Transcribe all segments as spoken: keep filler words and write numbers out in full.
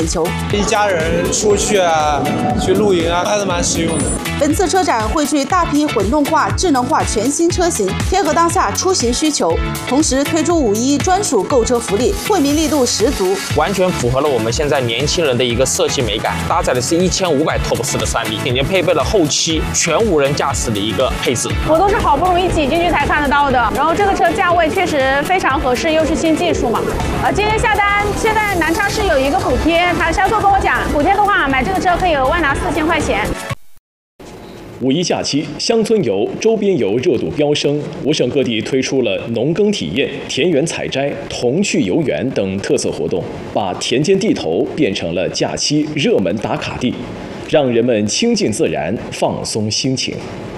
眼球。 一家人出去啊，去露营啊，还是蛮实用的。 本次车展汇聚大批混动化、智能化全新车型，贴合当下出行需求，同时推出五一专属购车福利，惠民力度十足， 完全符合了我们现在年轻人的一个设计美感。搭载的是一千五百 T O P 四的算力，并且配备了后期全无人驾驶的一个配置。 我都是好不容易挤进去才看得到的。然后这个车价位确实非常合适，又是新技术嘛。呃，今天下单，现在南昌市有一个补贴，他销售跟我讲，补贴的话买这个车可以额外拿四千块钱。 五一假期，乡村游、周边游热度飙升，我省各地推出了农耕体验、田园采摘、童趣游园等特色活动，把田间地头变成了假期热门打卡地，让人们亲近自然，放松心情。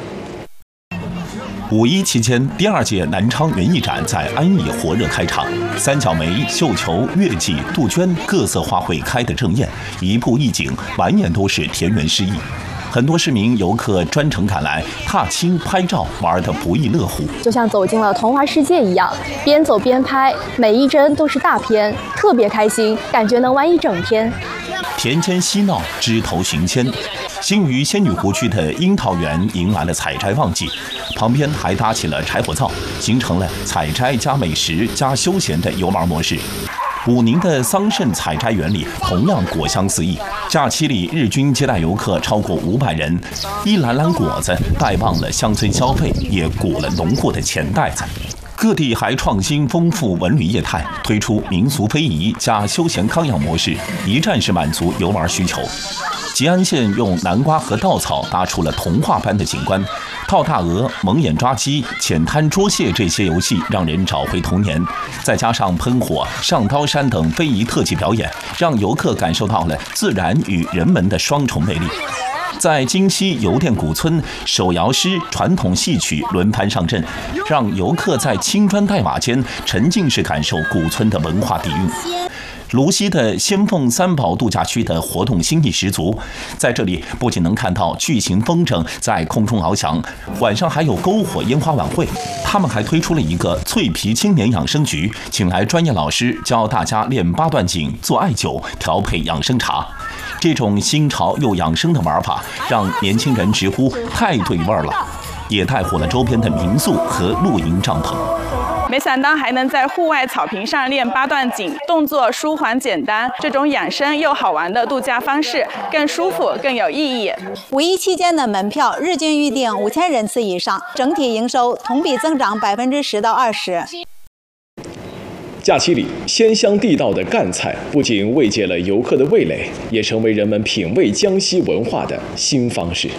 五一期间，第二届南昌园艺展在安义火热开场，三角梅、绣球、月季、杜鹃各色花卉开得正艳，一步一景，满眼都是田园诗意。很多市民游客专程赶来踏青拍照，玩得不亦乐乎， 就像走进了童话世界一样，边走边拍，每一帧都是大片，特别开心，感觉能玩一整天。 田间嬉闹，枝头寻仙。新余仙女湖区的樱桃园迎来了采摘旺季，旁边还搭起了柴火灶，形成了采摘加美食加休闲的游玩模式。武宁的桑葚采摘园里同样果香四溢，假期里日均接待游客超过五百人，一篮篮果子带旺了乡村消费，也鼓了农户的钱袋子。各地还创新丰富文旅业态，推出民俗非遗加休闲康养模式，一站式满足游玩需求。吉安县用南瓜和稻草搭出了童话般的景观，套大鹅、蒙眼抓鸡、浅滩捉蟹这些游戏让人找回童年，再加上喷火、上刀山等非遗特技表演，让游客感受到了自然与人文的双重魅力。在京西邮电古村，手摇诗、传统戏曲轮番上阵，让游客在青砖黛瓦间沉浸式感受古村的文化底蕴。泸溪的仙凤三宝度假区的活动新意十足，在这里不仅能看到巨型风筝在空中翱翔，晚上还有篝火烟花晚会。他们还推出了一个脆皮青年养生局，请来专业老师教大家练八段锦、做艾灸、调配养生茶。这种新潮又养生的玩法，让年轻人直呼太对味儿了，也带火了周边的民宿和露营帐篷。 没想到还能在户外草坪上练八段锦，动作舒缓简单，这种养生又好玩的度假方式更舒服更有意义。 五一期间的门票日均预订五千人次以上，整体营收同比增长百分之十到二十。 假期里，鲜香地道的赣菜不仅慰藉了游客的味蕾，也成为人们品味江西文化的新方式。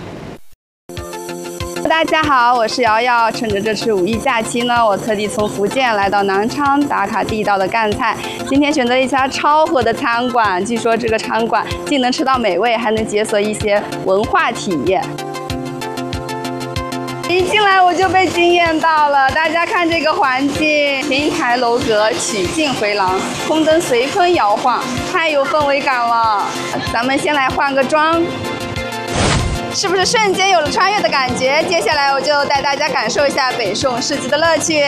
大家好，我是瑶瑶。趁着这次五一假期呢，我特地从福建来到南昌打卡地道的赣菜。今天选择一家超火的餐馆，据说这个餐馆既能吃到美味，还能解锁一些文化体验。一进来我就被惊艳到了，大家看这个环境，亭台楼阁，曲径回廊，空灯随风摇晃，太有氛围感了。咱们先来换个妆。是不是瞬间有了穿越的感觉？接下来我就带大家感受一下北宋市集的乐趣。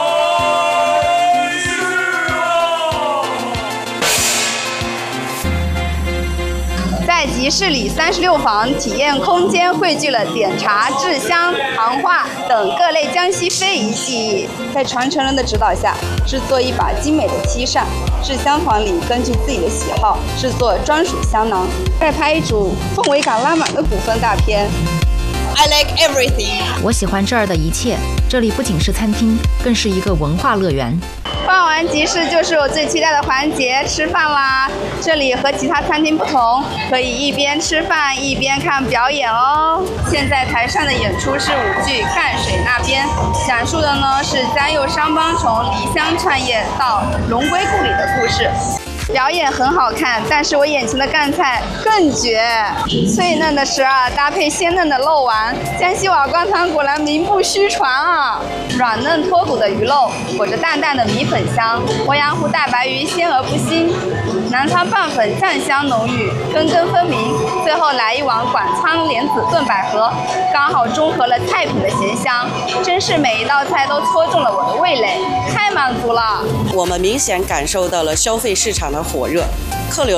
在集市里三十六房体验空间汇聚了点茶、制香、行话等各类江西非遗技艺，在传承人的指导下，制作一把精美的漆扇。制香房里根据自己的喜好制作专属香囊，再拍一组氛围感拉满的古风大片。 I like everything。我喜欢这儿的一切，这里不仅是餐厅，更是一个文化乐园。 逛完集市就是我最期待的环节，吃饭啦！这里和其他餐厅不同，可以一边吃饭一边看表演哦。现在台上的演出是舞剧《赣水那边》，讲述的呢是嘉佑商帮从离乡创业到荣归故里的故事。表演很好看，但是我眼前的赣菜更绝，脆嫩的十二搭配鲜嫩的肉丸，江西瓦罐汤果然名不虚传啊！软嫩脱骨的鱼肉裹着淡淡的米粉香，鄱阳湖大白鱼鲜而不腥，南昌拌粉酱香浓郁，根根分明。最后来一碗管仓莲子炖百合，刚好中和了菜品的咸香，真是每一道菜都戳中了我的味蕾，太满足了。 我们明显感受到了消费市场的火热，客流